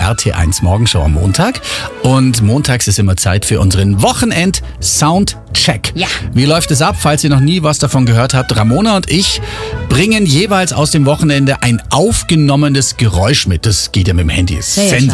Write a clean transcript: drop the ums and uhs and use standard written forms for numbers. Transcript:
RT1 Morgenshow am Montag. Und montags ist immer Zeit für unseren Wochenend-Soundcheck. Ja. Wie läuft es ab? Falls ihr noch nie was davon gehört habt, Ramona und ich bringen jeweils aus dem Wochenende ein aufgenommenes Geräusch mit. Das geht ja mit dem Handy. Ja, ja,